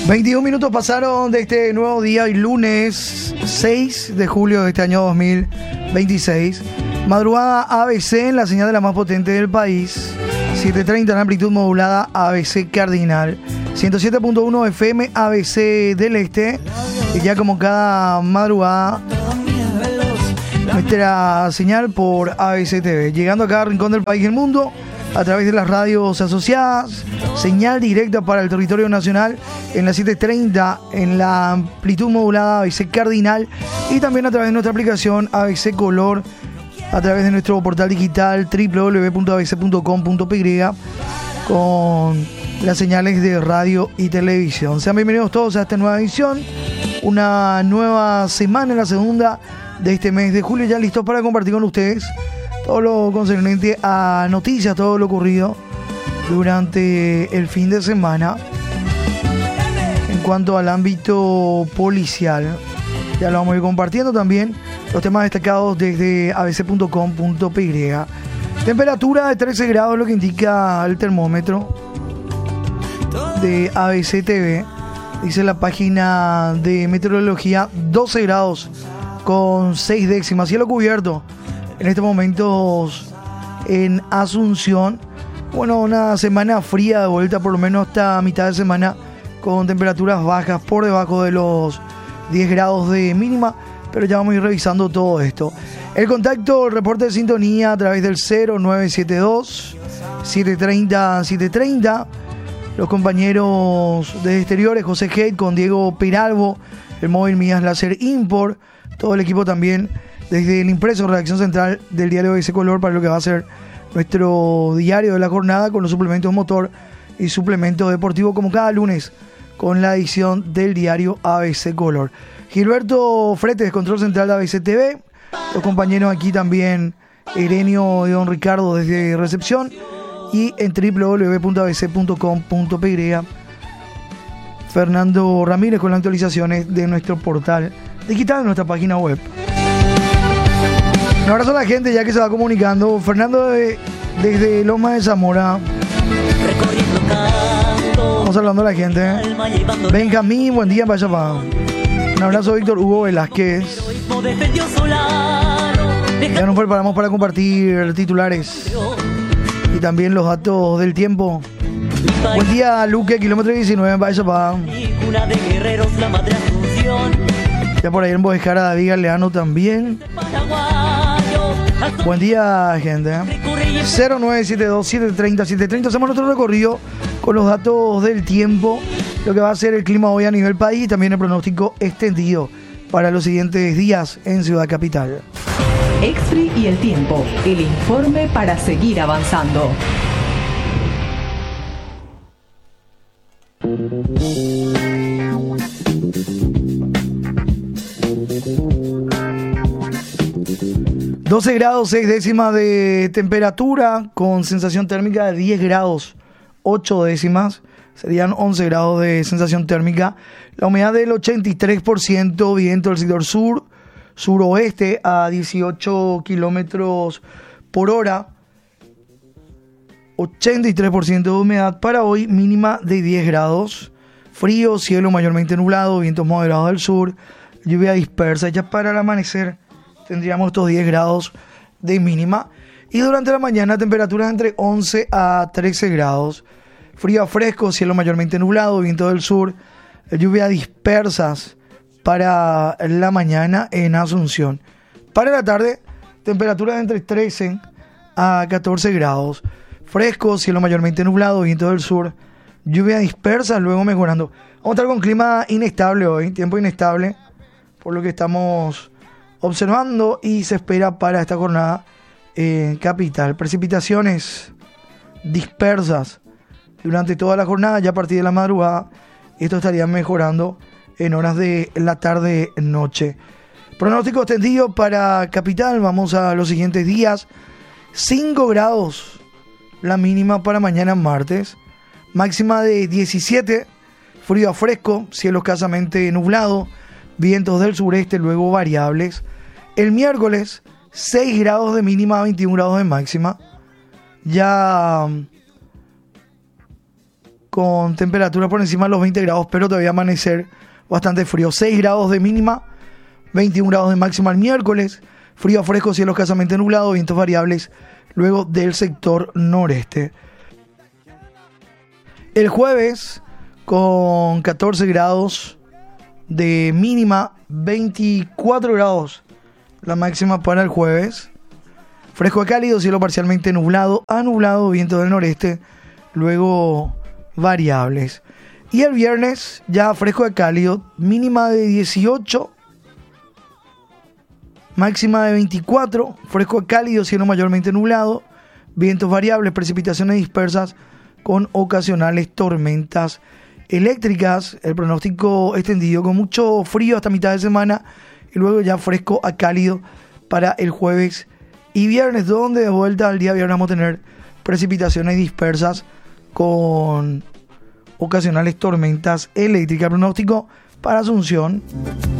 21 minutos pasaron de este nuevo día, hoy lunes 6 de julio de este año 2026. Madrugada ABC en la señal de la más potente del país. 730 en amplitud modulada ABC Cardinal. 107.1 FM ABC del Este. Y ya como cada madrugada, nuestra señal por ABC TV. Llegando a cada rincón del país y el mundo a través de las radios asociadas. Señal directa para el territorio nacional en la 730 en la amplitud modulada ABC Cardinal. Y también a través de nuestra aplicación ABC Color, a través de nuestro portal digital www.abc.com.py con las señales de radio y televisión. Sean bienvenidos todos a esta nueva edición, una nueva semana, la segunda de este mes de julio, ya listos para compartir con ustedes todo lo concerniente a noticias, todo lo ocurrido durante el fin de semana en cuanto al ámbito policial. Ya lo vamos a ir compartiendo también los temas destacados desde abc.com.py. Temperatura de 13 grados, lo que indica el termómetro de ABC TV. Dice la página de meteorología, 12 grados con 6 décimas. Cielo cubierto en estos momentos en Asunción. Bueno, una semana fría de vuelta, por lo menos hasta mitad de semana, con temperaturas bajas por debajo de los 10 grados de mínima. Pero ya vamos a ir revisando todo esto. El contacto, el reporte de sintonía a través del 0972 730 730. Los compañeros de exteriores, José Heid con Diego Peralvo, el móvil Mías Láser Import, todo el equipo también desde el impreso, redacción central del diario ABC Color, para lo que va a ser nuestro diario de la jornada con los suplementos motor y suplemento deportivo, como cada lunes con la edición del diario ABC Color. Gilberto Fretes, control central de ABC TV, los compañeros aquí también, Irenio y don Ricardo desde recepción, y en www.abc.com.py Fernando Ramírez con las actualizaciones de nuestro portal digital, de nuestra página web. Un abrazo a la gente ya que se va comunicando. Fernando desde Loma de Zamora. Vamos hablando a la gente. Benjamín, buen día, vaya pa. Un abrazo a Víctor Hugo Velázquez. Ya nos preparamos para compartir titulares y también los datos del tiempo. Buen día, Luque, kilómetro 19, vaya pa. Ya por ahí en Bojejara, David Galeano también. Buen día, gente. 0972 730 730. Hacemos nuestro recorrido con los datos del tiempo, lo que va a ser el clima hoy a nivel país y también el pronóstico extendido para los siguientes días en Ciudad Capital. Exfri y el tiempo, el informe para seguir avanzando. ...12 grados 6 décimas de temperatura... ...con sensación térmica de 10 grados 8 décimas... ...serían 11 grados de sensación térmica... ...la humedad del 83%... ...viento del sector sur... ...suroeste a 18 kilómetros por hora... ...83% de humedad para hoy... ...mínima de 10 grados... ...frío, cielo mayormente nublado... ...vientos moderados del sur... ...lluvia dispersa... ...ya para el amanecer... tendríamos estos 10 grados de mínima. Y durante la mañana temperaturas entre 11 a 13 grados. Frío a fresco, cielo mayormente nublado, viento del sur. Lluvias dispersas para la mañana en Asunción. Para la tarde, temperaturas entre 13 a 14 grados. Fresco, cielo mayormente nublado, viento del sur. Lluvias dispersas, luego mejorando. Vamos a estar con clima inestable hoy, tiempo inestable, por lo que estamos observando y se espera para esta jornada en Capital. Precipitaciones dispersas durante toda la jornada, ya a partir de la madrugada. Esto estaría mejorando en horas de la tarde-noche. Pronóstico extendido para Capital. Vamos a los siguientes días. 5 grados la mínima para mañana martes. Máxima de 17. Frío a fresco, cielo escasamente nublado. Vientos del sureste, luego variables. El miércoles, 6 grados de mínima, 21 grados de máxima. Ya con temperaturas por encima de los 20 grados, pero todavía amanecer bastante frío. 6 grados de mínima, 21 grados de máxima el miércoles. Frío a fresco, cielo escasamente nublado, vientos variables luego del sector noreste. El jueves con 14 grados de mínima, 24 grados la máxima para el jueves. Fresco a cálido, cielo parcialmente nublado a nublado, viento del noreste, luego variables. Y el viernes ya fresco a cálido, mínima de 18, máxima de 24, fresco a cálido, cielo mayormente nublado, vientos variables, precipitaciones dispersas con ocasionales tormentas eléctricas. El pronóstico extendido con mucho frío hasta mitad de semana y luego ya fresco a cálido para el jueves y viernes, donde de vuelta al día viernes vamos a tener precipitaciones dispersas con ocasionales tormentas eléctricas. Pronóstico para Asunción.